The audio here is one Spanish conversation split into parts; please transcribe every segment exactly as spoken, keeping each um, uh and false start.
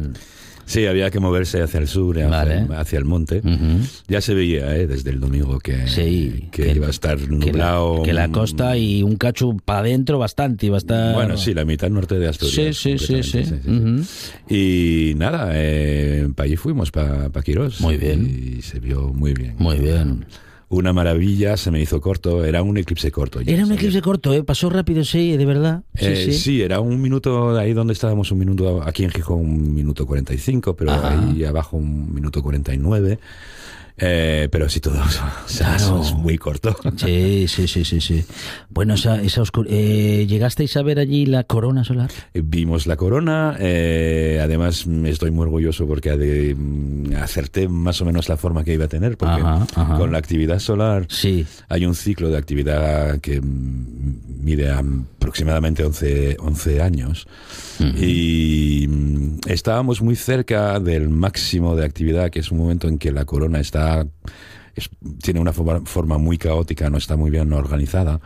bien. Sí, había que moverse hacia el sur, hacia, Vale. el, hacia el monte. Uh-huh. Ya se veía ¿eh? desde el domingo que, Sí, que, que iba a estar nublado. Que la, que la costa y un cacho para adentro bastante iba a estar... Bueno, sí, la mitad norte de Asturias. Sí, sí, sí, sí. sí, sí, Uh-huh. sí. Y nada, eh, para allí fuimos, para pa Quirós. Muy bien. Y se vio muy bien. Muy bien. Una maravilla, se me hizo corto, era un eclipse corto. Era un eclipse corto, ¿eh? Pasó rápido, sí, de verdad. Sí, eh, sí. sí, era un minuto, ahí donde estábamos, un minuto, aquí en Gijón un minuto cuarenta y cinco, pero Ajá. ahí abajo un minuto cuarenta y nueve. Eh, pero sí, todo, o sea, Claro. es muy corto. Sí, sí, sí, sí, sí. Bueno, esa, esa oscur... eh, ¿llegasteis a ver allí la corona solar? Vimos la corona, eh, además estoy muy orgulloso porque de, acerté más o menos la forma que iba a tener, porque Ajá, ajá. con la actividad solar Sí. hay un ciclo de actividad que mide aproximadamente once, once años. Uh-huh. Y estábamos muy cerca del máximo de actividad, que es un momento en que la corona está es, tiene una forma, forma muy caótica, no está muy bien organizada.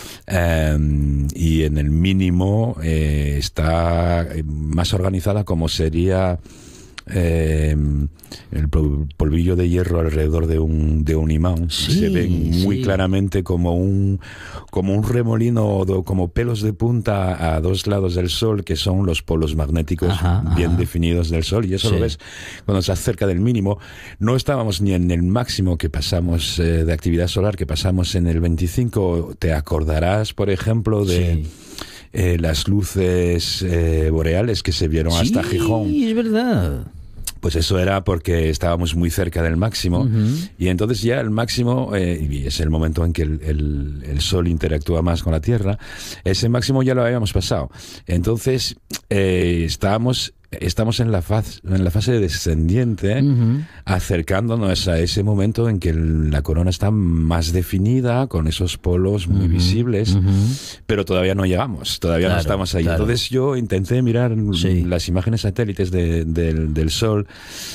Um, y en el mínimo eh, está más organizada como sería eh, el polvillo de hierro alrededor de un de un imán. Sí, se ven muy sí. claramente como un como un remolino, como pelos de punta a dos lados del Sol, que son los polos magnéticos ajá, bien ajá. definidos del Sol, y eso sí. lo ves cuando estás cerca del mínimo. No estábamos ni en el máximo que pasamos eh, de actividad solar, que pasamos en el veinticinco. Te acordarás, por ejemplo, de Sí. eh, las luces eh, boreales que se vieron Sí, hasta Gijón. Sí, es verdad. Pues eso era porque estábamos muy cerca del máximo. Uh-huh. Y entonces ya el máximo, eh, y es el momento en que el, el, el Sol interactúa más con la Tierra, ese máximo ya lo habíamos pasado. Entonces eh, estábamos... Estamos en la fase, en la fase descendiente, uh-huh. acercándonos a ese momento en que el, la corona está más definida, con esos polos muy uh-huh. visibles, uh-huh. pero todavía no llegamos, todavía claro, no estamos ahí. Claro. Entonces yo intenté mirar sí. las imágenes satélites de, de, del Sol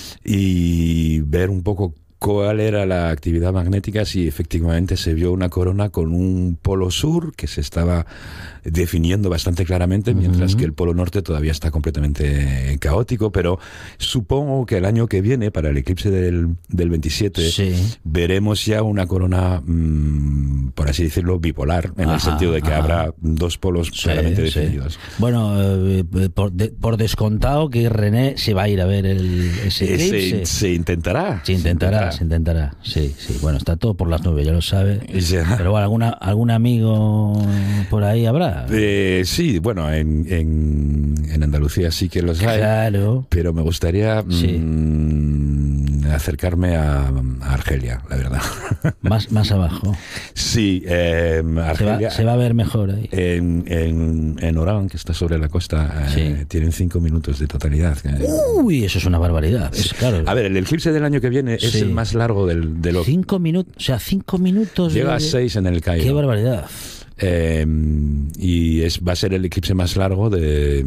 y ver un poco cuál era la actividad magnética, si efectivamente se vio una corona con un polo sur que se estaba definiendo bastante claramente, uh-huh. mientras que el polo norte todavía está completamente caótico, pero supongo que el año que viene, para el eclipse del, del veintisiete, sí. veremos ya una corona, mmm, por así decirlo, bipolar, en ajá, el sentido de que ajá. habrá dos polos sí, claramente sí. definidos. Bueno, eh, por, de, por descontado que René se va a ir a ver el, ese eclipse. Se, se intentará. Se intentará. Se intentará, sí, sí. Bueno, está todo por las nubes, ya lo sabe. Ya. Pero bueno, ¿alguna, algún amigo por ahí habrá? Eh, sí, bueno, en, en, en Andalucía sí que los hay. Claro. Pero me gustaría sí. mmm, acercarme a, a Argelia, la verdad. Más, más abajo. Sí, eh, Argelia. Se va, se va a ver mejor ahí. En, en, en Orán, que está sobre la costa, sí. eh, tienen cinco minutos de totalidad. Uy, eso es una barbaridad. Sí. Es, claro. A ver, el eclipse del año que viene sí. es el más largo del, de los... Cinco minutos, o sea, cinco minutos... Llega de... a seis en el Cairo. ¡Qué barbaridad! Eh, y es, va a ser el eclipse más largo de,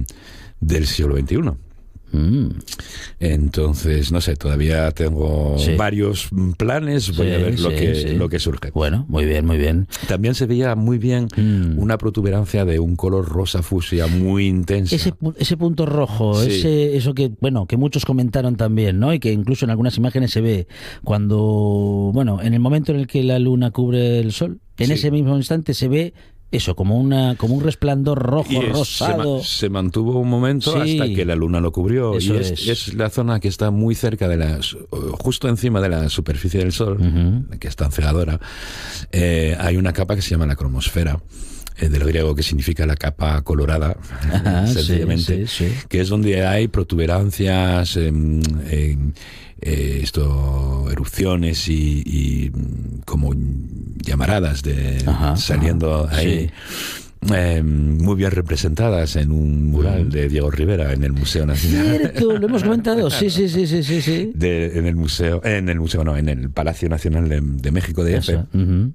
del siglo veintiuno. Mm. Entonces, no sé, todavía tengo sí. varios planes, voy sí, a ver lo, sí, que, sí. lo que surge. Bueno, muy bien, muy bien. También se veía muy bien mm. una protuberancia de un color rosa fucsia muy intensa. Ese, ese punto rojo, sí. ese, eso que, bueno, que muchos comentaron también, ¿no? Y que incluso en algunas imágenes se ve cuando, bueno, en el momento en el que la luna cubre el sol, en sí. ese mismo instante se ve eso, como una como un resplandor rojo, y es, rosado. Se, se mantuvo un momento sí. hasta que la luna lo cubrió. Eso y es, es. es la zona que está muy cerca de la, justo encima de la superficie del Sol, uh-huh. que es tan cegadora. Eh, hay una capa que se llama la cromosfera. Eh, de lo griego, que significa la capa colorada, ajá, sencillamente, sí, sí, sí. que es donde hay protuberancias, eh, eh, eh, esto, erupciones y, y como llamaradas de ajá, saliendo ajá, ahí. Sí. Eh, muy bien representadas en un mural de Diego Rivera en el Museo Nacional. Cierto, lo hemos comentado, sí, sí, sí, sí, sí, sí. De, en el museo, en el museo, no, en el Palacio Nacional de, de México de F. Uh-huh.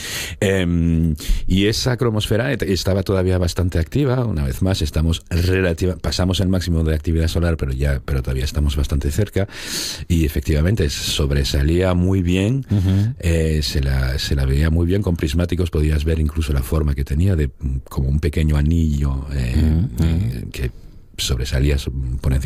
Eh, y esa cromosfera estaba todavía bastante activa. Una vez más, estamos relativa, pasamos el máximo de actividad solar, pero ya, pero todavía estamos bastante cerca. Y efectivamente sobresalía muy bien. Uh-huh. eh, se la, se la veía muy bien con prismáticos. Podías ver incluso la forma que tenía de como un pequeño anillo eh, uh-huh. eh, que sobresalía por encima.